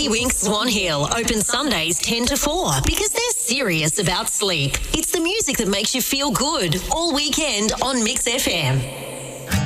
Robbie Wink Swan Hill open Sundays 10 to 4 because they're serious about sleep. It's the music that makes you feel good all weekend on Mix FM.